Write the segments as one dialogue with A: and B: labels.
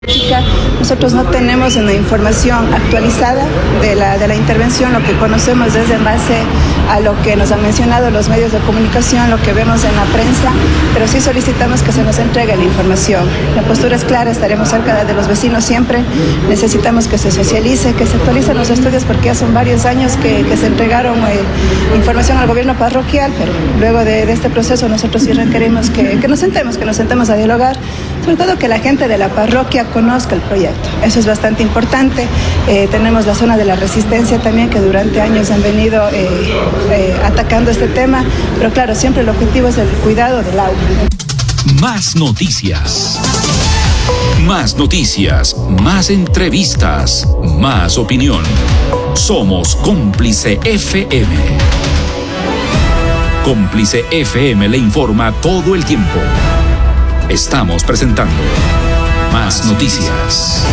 A: Nosotros no tenemos una información actualizada de la intervención. Lo que conocemos es en base a lo que nos han mencionado los medios de comunicación, lo que vemos en la prensa, pero sí solicitamos que se nos entregue la información. La postura es clara, estaremos cerca de los vecinos siempre. Necesitamos que se socialice, que se actualicen los estudios, porque ya son varios años que se entregaron información al gobierno parroquial, pero luego de este proceso nosotros sí requerimos que nos sentemos a dialogar, sobre todo que la gente de la parroquia conozca el proyecto. Eso es bastante importante. Tenemos la zona de la Resistencia también, que durante años han venido atacando este tema, pero claro, siempre el objetivo es el cuidado del agua.
B: Más noticias. Más noticias, más entrevistas, más opinión. Somos Cómplice FM. Cómplice FM le informa todo el tiempo. Estamos presentando Más Noticias.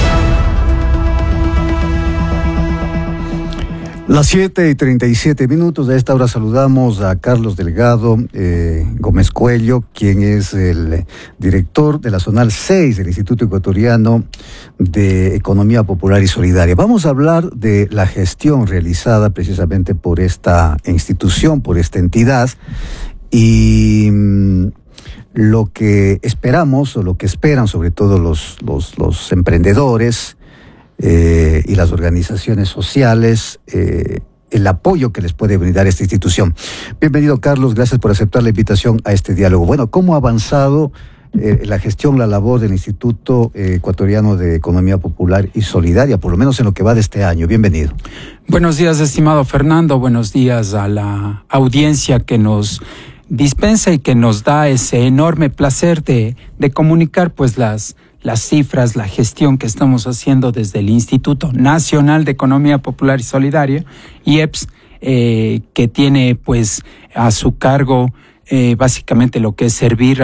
C: Las 7:37. A esta hora saludamos a Carlos Delgado Gómez Cuello, quien es el director de la Zonal 6 del Instituto Ecuatoriano de Economía Popular y Solidaria. Vamos a hablar de la gestión realizada precisamente por esta institución, por esta entidad, y lo que esperamos, o lo que esperan sobre todo los emprendedores y las organizaciones sociales, el apoyo que les puede brindar esta institución. Bienvenido, Carlos, gracias por aceptar la invitación a este diálogo. Bueno, ¿cómo ha avanzado la gestión, la labor del Instituto Ecuatoriano de Economía Popular y Solidaria, por lo menos en lo que va de este año? Bienvenido.
D: Buenos días, estimado Fernando, buenos días a la audiencia que nos dispensa y que nos da ese enorme placer de comunicar pues las cifras, la gestión que estamos haciendo desde el Instituto Nacional de Economía Popular y Solidaria, IEPS, que tiene pues a su cargo básicamente lo que es servir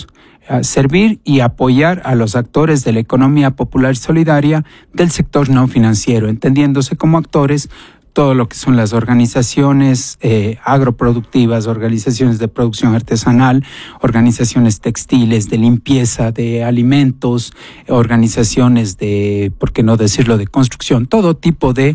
D: y apoyar a los actores de la economía popular y solidaria del sector no financiero, entendiéndose como actores todo lo que son las organizaciones agroproductivas, organizaciones de producción artesanal, organizaciones textiles, de limpieza, de alimentos, organizaciones de, por qué no decirlo, de construcción, todo tipo de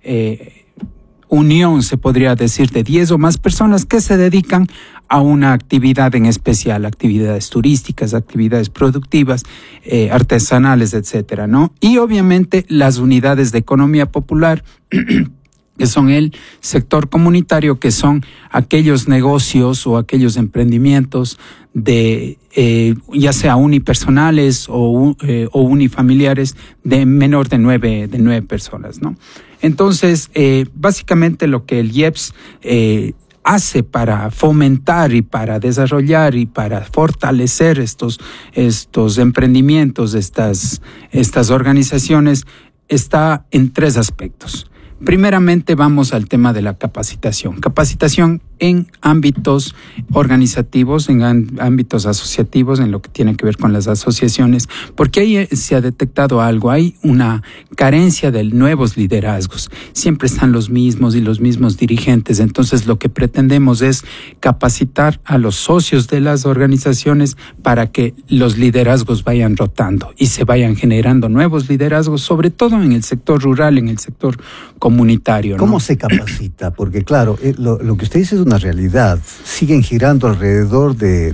D: unión, se podría decir, de 10 o más personas que se dedican a una actividad en especial, actividades turísticas, actividades productivas, artesanales, etcétera, ¿no? Y obviamente las unidades de economía popular que son el sector comunitario, que son aquellos negocios o aquellos emprendimientos de ya sea unipersonales o unifamiliares de menor de nueve personas, ¿no? Entonces, básicamente lo que el IEPS hace para fomentar y para desarrollar y para fortalecer estos emprendimientos, estas organizaciones, está en 3 aspectos. Primeramente vamos al tema de la capacitación. Capacitación en ámbitos organizativos, en ámbitos asociativos, en lo que tiene que ver con las asociaciones, porque ahí se ha detectado algo, hay una carencia de nuevos liderazgos. Siempre están los mismos y los mismos dirigentes, entonces lo que pretendemos es capacitar a los socios de las organizaciones para que los liderazgos vayan rotando y se vayan generando nuevos liderazgos, sobre todo en el sector rural, en el sector comunitario, ¿no?
C: ¿Cómo se capacita? Porque claro, lo que usted dice es una realidad. Siguen girando alrededor de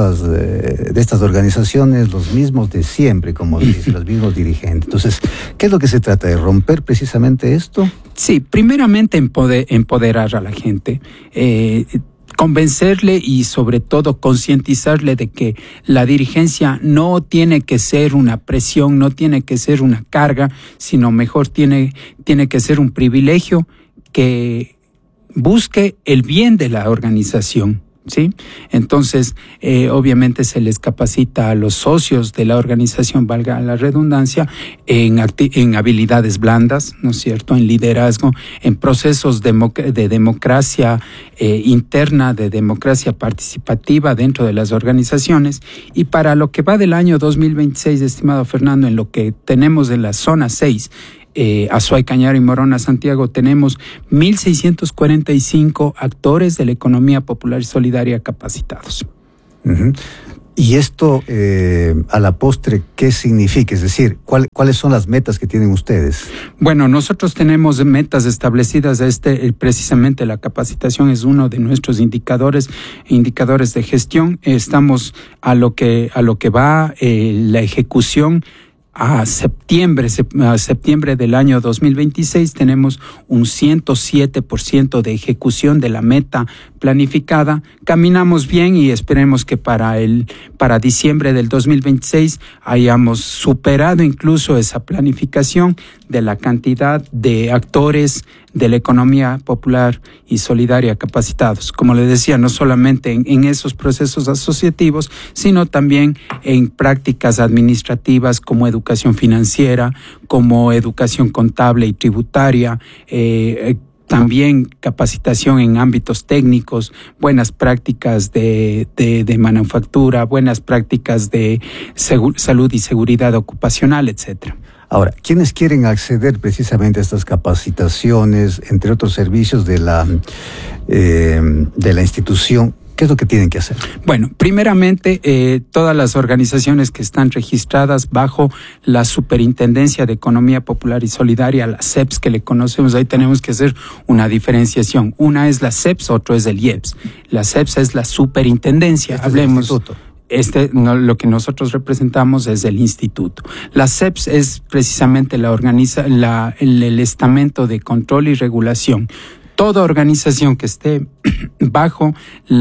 C: estas organizaciones los mismos de siempre, como dice, los mismos dirigentes. Entonces, ¿qué es lo que se trata? ¿De romper precisamente esto?
D: Sí, primeramente empoderar a la gente, convencerle y sobre todo concientizarle de que la dirigencia no tiene que ser una presión, no tiene que ser una carga, sino mejor tiene que ser un privilegio que busque el bien de la organización, ¿sí? Entonces, obviamente se les capacita a los socios de la organización, valga la redundancia, en habilidades blandas, ¿no es cierto?, en liderazgo, en procesos de democracia interna, de democracia participativa dentro de las organizaciones. Y para lo que va del año 2026, estimado Fernando, en lo que tenemos en la zona 6, Azuay, Cañar y Morona, Santiago, tenemos 1.645 actores de la economía popular y solidaria capacitados.
C: Uh-huh. ¿Y esto, a la postre, qué significa? Es decir, ¿cuáles son las metas que tienen ustedes?
D: Bueno, nosotros tenemos metas establecidas. Precisamente la capacitación es uno de nuestros indicadores de gestión. Estamos a lo que va la ejecución. A septiembre del año 2026 tenemos un 107% de ejecución de la meta planificada. Caminamos bien y esperemos que para diciembre del 2026 hayamos superado incluso esa planificación de la cantidad de actores de la economía popular y solidaria capacitados. Como les decía, no solamente en esos procesos asociativos, sino también en prácticas administrativas como educación financiera, como educación contable y tributaria, también capacitación en ámbitos técnicos, buenas prácticas de manufactura, buenas prácticas de salud y seguridad ocupacional, etcétera.
C: Ahora, ¿quiénes quieren acceder precisamente a estas capacitaciones, entre otros servicios de la institución? ¿Qué es lo que tienen que hacer?
D: Bueno, primeramente, todas las organizaciones que están registradas bajo la Superintendencia de Economía Popular y Solidaria, la SEPS, que le conocemos, ahí tenemos que hacer una diferenciación. Una es la SEPS, otro es el IEPS. La SEPS es la Superintendencia. Hablemos.
C: Es el instituto.
D: Lo que nosotros representamos es el instituto. La SEPS es precisamente el estamento de control y regulación. Toda organización que esté bajo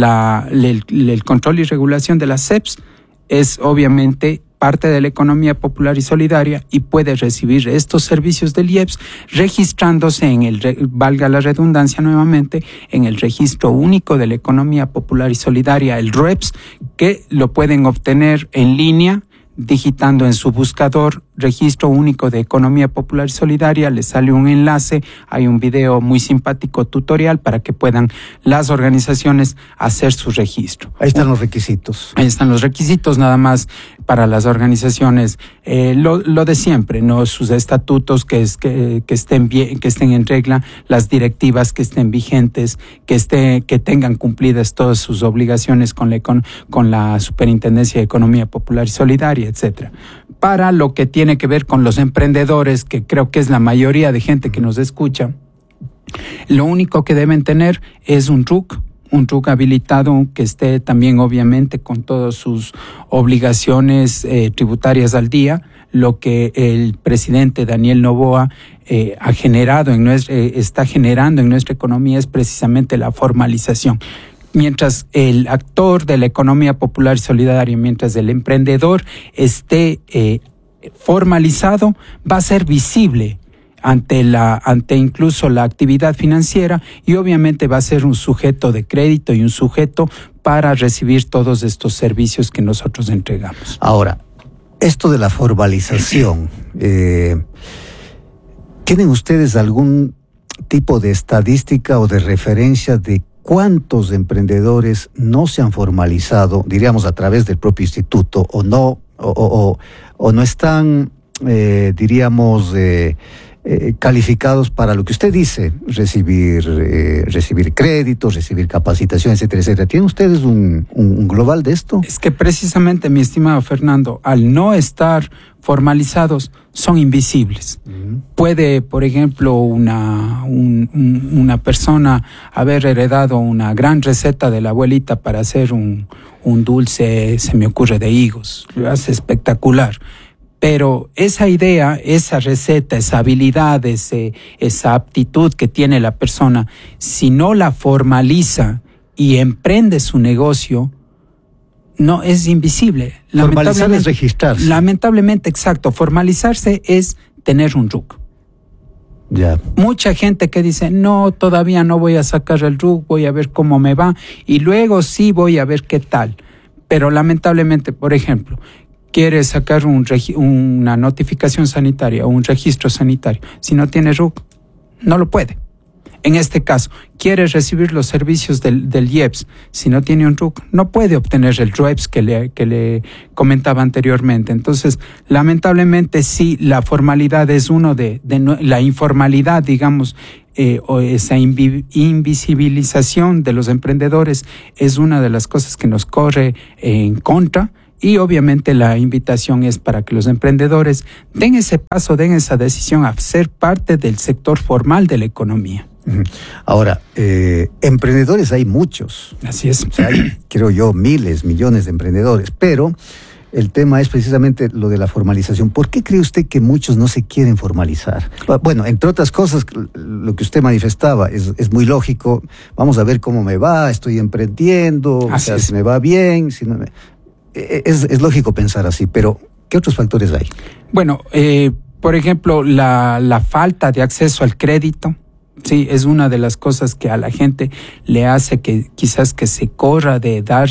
D: el control y regulación de la SEPS es obviamente parte de la economía popular y solidaria y puede recibir estos servicios del IEPS registrándose valga la redundancia nuevamente, en el Registro Único de la Economía Popular y Solidaria, el RUEPS, que lo pueden obtener en línea digitando en su buscador Registro Único de Economía Popular y Solidaria. Les sale un enlace, hay un video muy simpático tutorial para que puedan las organizaciones hacer su registro.
C: Ahí están los requisitos.
D: Ahí están los requisitos, nada más para las organizaciones, lo de siempre, ¿no? Sus estatutos que estén bien, que estén en regla, las directivas que estén vigentes, que tengan cumplidas todas sus obligaciones con la Superintendencia de Economía Popular y Solidaria, etcétera. Para lo que tiene que ver con los emprendedores, que creo que es la mayoría de gente que nos escucha, lo único que deben tener es un RUC habilitado que esté también obviamente con todas sus obligaciones tributarias al día. Lo que el presidente Daniel Noboa está generando en nuestra economía es precisamente la formalización. Mientras el actor de la economía popular y solidaria, mientras el emprendedor esté formalizado, va a ser visible ante incluso la actividad financiera y obviamente va a ser un sujeto de crédito y un sujeto para recibir todos estos servicios que nosotros entregamos.
C: Ahora, esto de la formalización, ¿tienen ustedes algún tipo de estadística o de referencia de cuántos emprendedores no se han formalizado, diríamos a través del propio instituto, o no están, calificados para lo que usted dice, recibir créditos, recibir capacitación, etcétera, etcétera? ¿Tienen ustedes un global de esto?
D: Es que precisamente, mi estimado Fernando, al no estar formalizados, son invisibles. Puede, por ejemplo, una persona haber heredado una gran receta de la abuelita para hacer un dulce, se me ocurre, de higos. Lo hace espectacular. Pero esa idea, esa receta, esa habilidad, esa aptitud que tiene la persona, si no la formaliza y emprende su negocio, no, es invisible.
C: Formalizar es registrarse.
D: Lamentablemente, exacto. Formalizarse es tener un RUC.
C: Ya.
D: Mucha gente que dice, no, todavía no voy a sacar el RUC, voy a ver cómo me va y luego sí voy a ver qué tal. Pero lamentablemente, por ejemplo, quiere sacar una notificación sanitaria o un registro sanitario. Si no tiene RUC, no lo puede. En este caso, quiere recibir los servicios del IEPS. Si no tiene un RUC, no puede obtener el RUEPS que le comentaba anteriormente. Entonces, lamentablemente, sí, la formalidad es la informalidad, digamos, o esa invisibilización de los emprendedores es una de las cosas que nos corre en contra. Y obviamente la invitación es para que los emprendedores den ese paso, den esa decisión a ser parte del sector formal de la economía.
C: Ahora, emprendedores hay muchos.
D: Así es.
C: O sea, hay, creo yo, miles, millones de emprendedores, pero el tema es precisamente lo de la formalización. ¿Por qué cree usted que muchos no se quieren formalizar? Bueno, entre otras cosas, lo que usted manifestaba es muy lógico. Vamos a ver cómo me va, estoy emprendiendo, o sea, si me va bien, si no me... Es lógico pensar así, pero ¿qué otros factores hay?
D: Bueno, por ejemplo, la falta de acceso al crédito. Sí, es una de las cosas que a la gente le hace que quizás que se corra de dar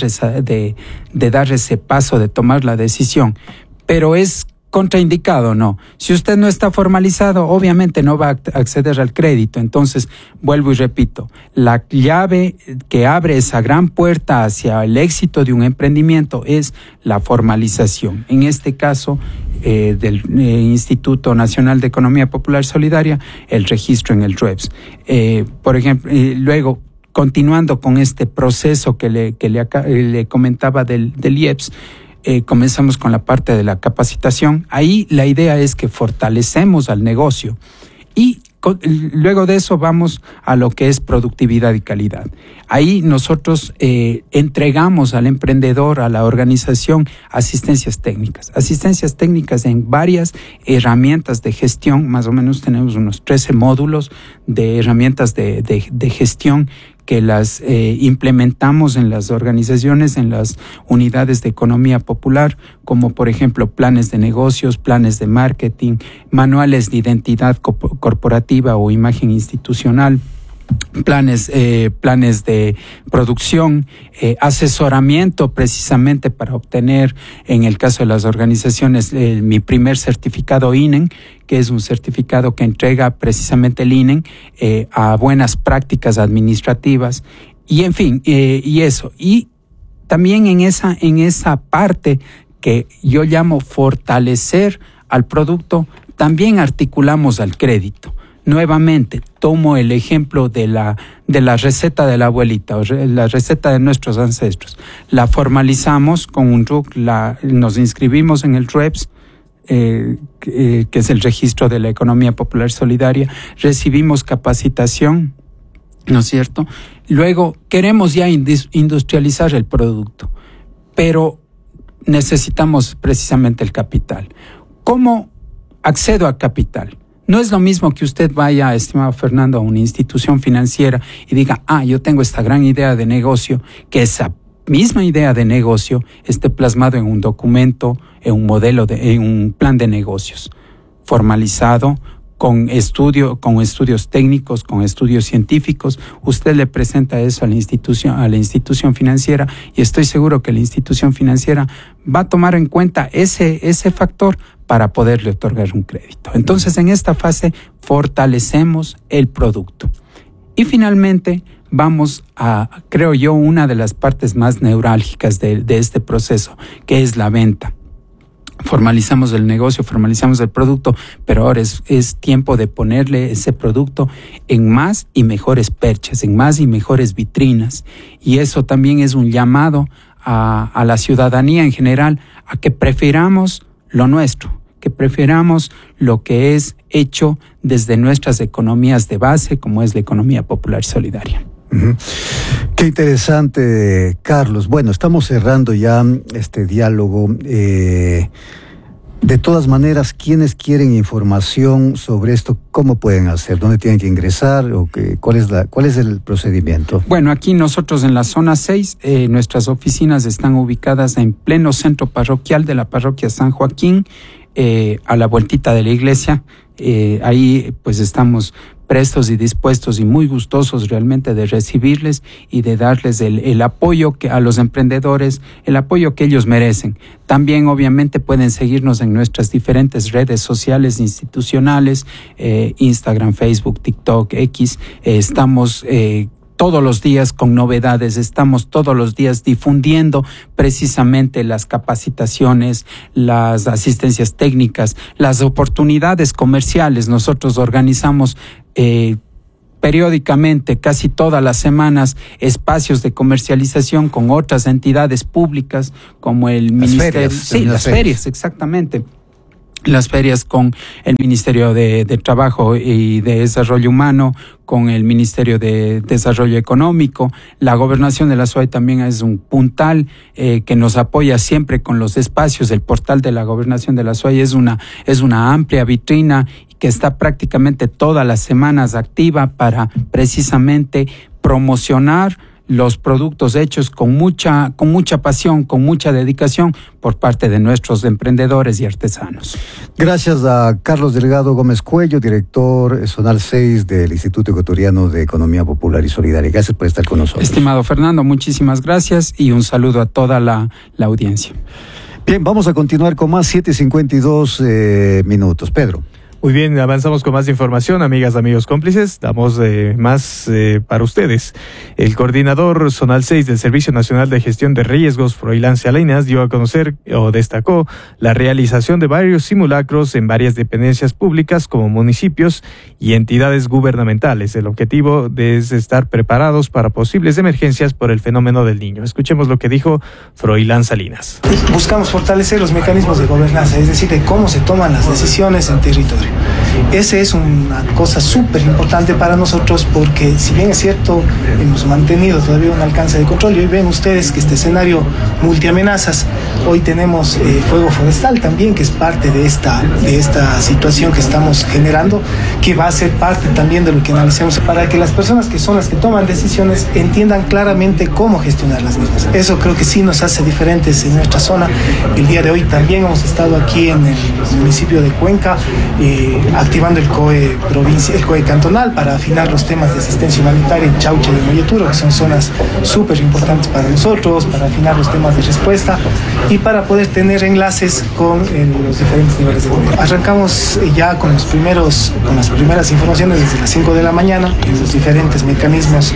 D: ese paso, de tomar la decisión. Pero es contraindicado, ¿no? Si usted no está formalizado, obviamente no va a acceder al crédito. Entonces, vuelvo y repito, la llave que abre esa gran puerta hacia el éxito de un emprendimiento es la formalización. En este caso, del Instituto Nacional de Economía Popular Solidaria, el registro en el RUEPS. Por ejemplo, luego, continuando con este proceso que le comentaba del IEPS, comenzamos con la parte de la capacitación. Ahí la idea es que fortalecemos al negocio y luego de eso vamos a lo que es productividad y calidad. Ahí nosotros entregamos al emprendedor, a la organización, asistencias técnicas en varias herramientas de gestión. Más o menos tenemos unos 13 módulos de herramientas de gestión que las implementamos en las organizaciones, en las unidades de economía popular, como por ejemplo planes de negocios, planes de marketing, manuales de identidad corporativa o imagen institucional, planes de producción, asesoramiento precisamente para obtener, en el caso de las organizaciones, mi primer certificado INEN, que es un certificado que entrega precisamente el INEN a buenas prácticas administrativas, y en fin, y eso. Y también en esa parte que yo llamo fortalecer al producto, también articulamos al crédito. Nuevamente, tomo el ejemplo de la receta de la abuelita, o la receta de nuestros ancestros. La formalizamos con un RUC, nos inscribimos en el RUEPS, que es el registro de la economía popular solidaria, recibimos capacitación, ¿no es cierto? Luego, queremos ya industrializar el producto, pero necesitamos precisamente el capital. ¿Cómo accedo a capital? No es lo mismo que usted vaya, estimado Fernando, a una institución financiera y diga, yo tengo esta gran idea de negocio, que esa misma idea de negocio esté plasmado en un documento, en un modelo, en un plan de negocios, formalizado, con estudios técnicos, con estudios científicos. Usted le presenta eso a la institución financiera, y estoy seguro que la institución financiera va a tomar en cuenta ese factor para poderle otorgar un crédito. Entonces, en esta fase fortalecemos el producto. Y finalmente vamos a, creo yo, una de las partes más neurálgicas de este proceso, que es la venta. Formalizamos el negocio, formalizamos el producto, pero ahora es tiempo de ponerle ese producto en más y mejores perchas, en más y mejores vitrinas. Y eso también es un llamado a la ciudadanía en general a que prefiramos lo nuestro, que prefiramos lo que es hecho desde nuestras economías de base, como es la economía popular solidaria.
C: Qué interesante, Carlos. Bueno, estamos cerrando ya este diálogo. De todas maneras, quienes quieren información sobre esto, ¿cómo pueden hacer? ¿Dónde tienen que ingresar? ¿O cuál es el procedimiento?
D: Bueno, aquí nosotros en la zona 6, nuestras oficinas están ubicadas en pleno centro parroquial de la parroquia San Joaquín, a la vueltita de la iglesia. Ahí pues estamos prestos y dispuestos y muy gustosos realmente de recibirles y de darles el apoyo a los emprendedores, el apoyo que ellos merecen. También obviamente pueden seguirnos en nuestras diferentes redes sociales institucionales, Instagram, Facebook, TikTok, X. Estamos todos los días con novedades, estamos todos los días difundiendo precisamente las capacitaciones, las asistencias técnicas, las oportunidades comerciales. Nosotros organizamos periódicamente, casi todas las semanas, espacios de comercialización con otras entidades públicas como el Ministerio. Sí, las ferias, exactamente. Las ferias con el Ministerio de Trabajo y de Desarrollo Humano, con el Ministerio de Desarrollo Económico. La Gobernación de la SUAY también es un puntal que nos apoya siempre con los espacios. El portal de la Gobernación de la SUAY es una amplia vitrina que está prácticamente todas las semanas activa para precisamente promocionar los productos hechos con mucha pasión, con mucha dedicación por parte de nuestros emprendedores y artesanos.
C: Gracias a Carlos Delgado Gómez Cuello, director zonal 6 del Instituto Ecuatoriano de Economía Popular y Solidaria. Gracias por estar con nosotros.
D: Estimado Fernando, muchísimas gracias y un saludo a toda la audiencia.
C: Bien, vamos a continuar con más 7:52 minutos. Pedro.
E: Muy bien, avanzamos con más información, amigas, amigos, cómplices. Damos más para ustedes. El coordinador zonal 6 del Servicio Nacional de Gestión de Riesgos, Froilán Salinas, dio a conocer o destacó la realización de varios simulacros en varias dependencias públicas como municipios y entidades gubernamentales. El objetivo es estar preparados para posibles emergencias por el fenómeno del Niño. Escuchemos lo que dijo Froilán Salinas.
F: Buscamos fortalecer los mecanismos de gobernanza, es decir, de cómo se toman las decisiones en territorio. Esa es una cosa súper importante para nosotros porque, si bien es cierto, hemos mantenido todavía un alcance de control y hoy ven ustedes que este escenario multiamenazas, hoy tenemos fuego forestal también, que es parte de esta situación que estamos generando, que va a ser parte también de lo que analicemos para que las personas que son las que toman decisiones entiendan claramente cómo gestionar las mismas. Eso creo que sí nos hace diferentes en nuestra zona. El día de hoy también hemos estado aquí en el municipio de Cuenca, activando el COE provincial, el COE cantonal para afinar los temas de asistencia humanitaria en Chauche de Moyeturo, que son zonas súper importantes para nosotros, para afinar los temas de respuesta y para poder tener enlaces con los diferentes niveles de gobierno. Arrancamos ya con las primeras informaciones desde las 5 de la mañana en los diferentes mecanismos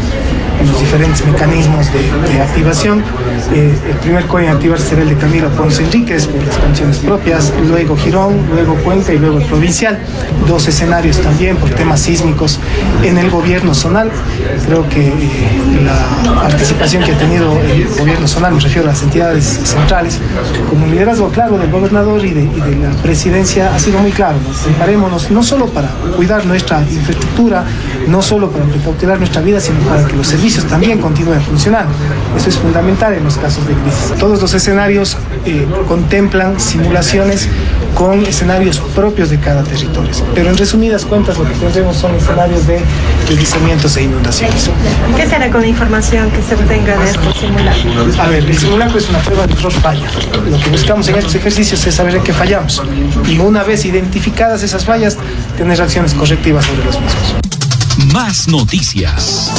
F: de activación. El primer COE en activar será el de Camilo Ponce Enríquez por las condiciones propias, luego Girón, luego Cuenca y luego el provincial. 2 escenarios también por temas sísmicos en el gobierno zonal. Creo que la participación que ha tenido el gobierno zonal, me refiero a las entidades centrales, con un liderazgo claro del gobernador y de la presidencia, ha sido muy claro. Nos preparémonos no solo para cuidar nuestra infraestructura, no solo para precautelar nuestra vida, sino para que los servicios también continúen funcionando. Eso es fundamental en los casos de crisis. Todos los escenarios contemplan simulaciones con escenarios propios de cada territorio. Pero en resumidas cuentas lo que tendremos son escenarios de deslizamientos e inundaciones.
G: ¿Qué será con la información que se obtenga de estos simulacros?
F: A ver, el simulacro es una prueba de error-falla. Lo que buscamos en estos ejercicios es saber en qué fallamos. Y una vez identificadas esas fallas, tener acciones correctivas sobre los mismos.
B: Más noticias.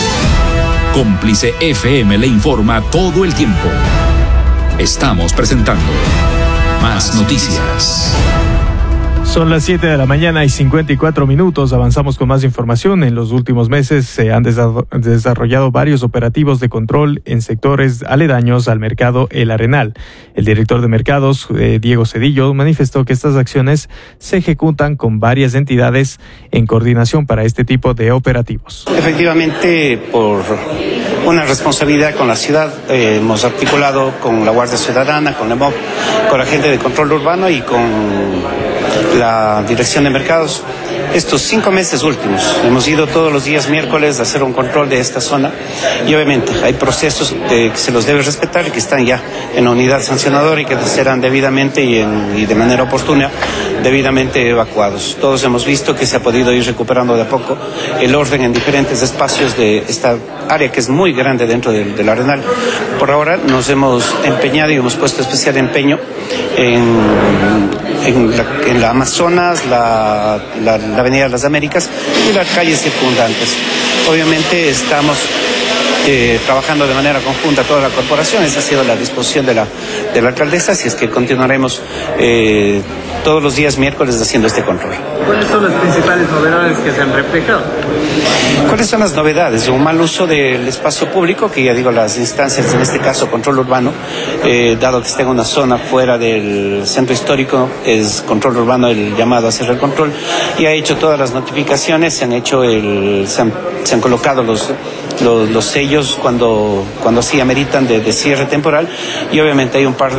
B: Cómplice FM le informa todo el tiempo. Estamos presentando Más Noticias.
E: Son las 7 de la mañana y 54 minutos. Avanzamos con más información. En los últimos meses se han desarrollado varios operativos de control en sectores aledaños al mercado El Arenal. El director de mercados, Diego Cedillo, manifestó que estas acciones se ejecutan con varias entidades en coordinación para este tipo de operativos.
H: Efectivamente, por una responsabilidad con la ciudad, hemos articulado con la Guardia Ciudadana, con la MOC, con la gente de control urbano y con la Dirección de Mercados. Estos 5 meses últimos hemos ido todos los días miércoles a hacer un control de esta zona y obviamente hay procesos que se los debe respetar y que están ya en la unidad sancionadora y que serán debidamente y de manera oportuna debidamente evacuados. Todos hemos visto que se ha podido ir recuperando de a poco el orden en diferentes espacios de esta área que es muy grande dentro del Arenal. Por ahora nos hemos empeñado y hemos puesto especial empeño en la Amazonas, la Avenida de las Américas y las calles circundantes. Obviamente estamos trabajando de manera conjunta toda la corporación. Esa ha sido la disposición de la alcaldesa, así es que continuaremos todos los días miércoles haciendo este control.
I: ¿Cuáles son las principales novedades que se han reflejado?
H: ¿Cuáles son las novedades? Un mal uso del espacio público, que ya digo, las instancias, en este caso control urbano, dado que está en una zona fuera del centro histórico, es control urbano el llamado a hacer el control, y ha hecho todas las notificaciones, se han colocado los sellos cuando sí ameritan de cierre temporal, y obviamente hay un par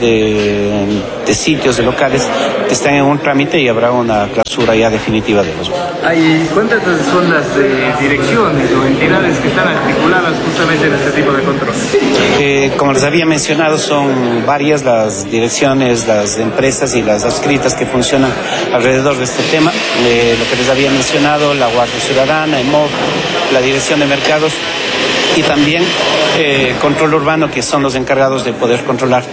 H: de sitios, de locales que están en un trámite y habrá una clausura ya definitiva de los.
I: ¿Cuántas son las direcciones o entidades que están articuladas justamente en este tipo de control?
H: Como les había mencionado, son varias las direcciones, las empresas y las adscritas que funcionan alrededor de este tema. Lo que les había mencionado, la Guardia Ciudadana, EMOC, la Dirección de Mercados y también control urbano, que son los encargados de poder controlar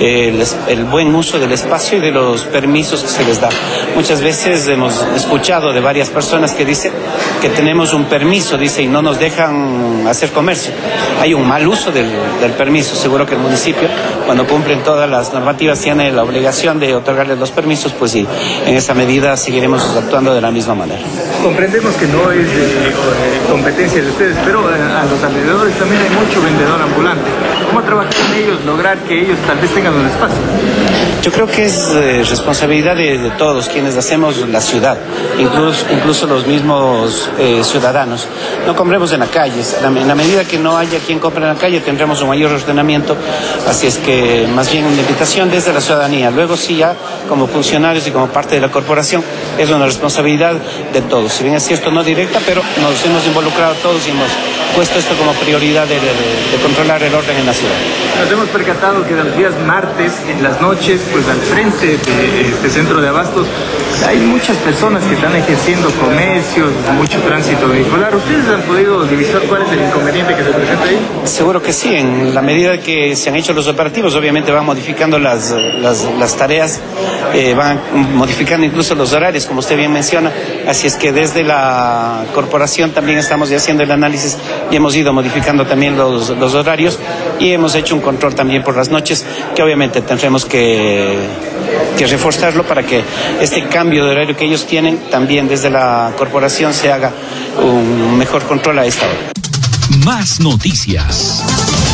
H: el buen uso del espacio y de los permisos que se les da. Muchas veces hemos escuchado de varias personas que dicen que tenemos un permiso, y no nos dejan hacer comercio. Hay un mal uso del permiso. Seguro que el municipio, cuando cumplen todas las normativas, tiene la obligación de otorgarles los permisos, pues sí, en esa medida seguiremos actuando de la misma manera.
I: Comprendemos que no es competencia de ustedes, pero a los alrededores también hay mucho vendedor ambulante. ¿Cómo trabajar con ellos, lograr que ellos tal vez tengan un espacio?
H: Yo creo que es responsabilidad de todos quienes hacemos la ciudad, incluso los mismos ciudadanos. No compremos en la calle. En la medida que no haya quien compre en la calle, tendremos un mayor ordenamiento. Así es que más bien una invitación desde la ciudadanía. Luego sí, ya como funcionarios y como parte de la corporación, es una responsabilidad de todos. Si bien es cierto, no directa, pero nos hemos involucrado todos y hemos puesto esto como prioridad de controlar el orden en la ciudad.
I: Nos hemos percatado que los días martes, en las noches, pues al frente de este centro de abastos, hay muchas personas que están ejerciendo comercios, mucho tránsito vehicular. ¿Ustedes han podido divisar cuál es el inconveniente que se presenta ahí?
H: Seguro que sí. En la medida que se han hecho los operativos, obviamente van modificando las tareas, van modificando incluso los horarios, como usted bien menciona. Así es que desde la corporación también estamos ya haciendo el análisis y hemos ido modificando también los horarios, y hemos hecho un control también por las noches, que obviamente tendremos que reforzarlo para que este cambio de horario que ellos tienen, también desde la corporación se haga un mejor control a esta hora.
B: Más noticias.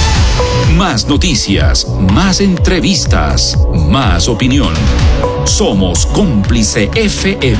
B: Más noticias, más entrevistas, más opinión. Somos Cómplice FM.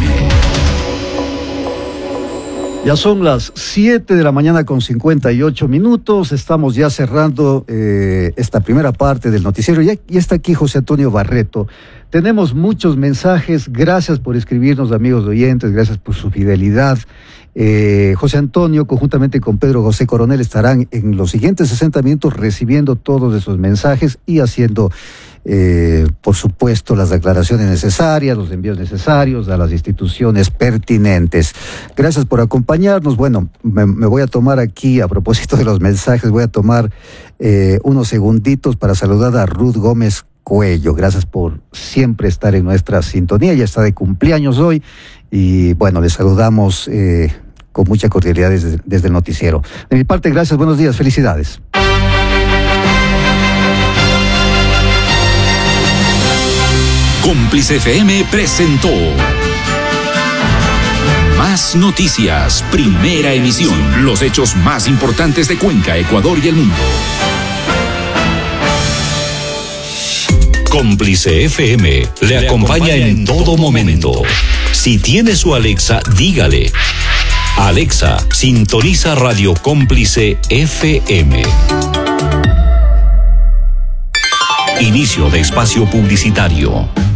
C: Ya son las 7 de la mañana con 58 minutos. Estamos ya cerrando esta primera parte del noticiero. Y está aquí José Antonio Barreto. Tenemos muchos mensajes. Gracias por escribirnos, amigos oyentes. Gracias por su fidelidad. José Antonio, conjuntamente con Pedro José Coronel, estarán en los siguientes 60 minutos recibiendo todos esos mensajes y haciendo, por supuesto, las declaraciones necesarias, los envíos necesarios a las instituciones pertinentes. Gracias por acompañarnos. Bueno, me voy a tomar aquí, a propósito de los mensajes, voy a tomar unos segunditos para saludar a Ruth Gómez Cuello. Gracias por siempre estar en nuestra sintonía. Ya está de cumpleaños hoy y bueno, les saludamos con mucha cordialidad desde el noticiero. De mi parte, gracias, buenos días, felicidades.
B: Cómplice FM presentó Más Noticias, primera emisión. Los hechos más importantes de Cuenca, Ecuador y el mundo. Cómplice FM le acompaña en todo momento. Si tiene su Alexa, dígale: Alexa, sintoniza Radio Cómplice FM. Inicio de espacio publicitario.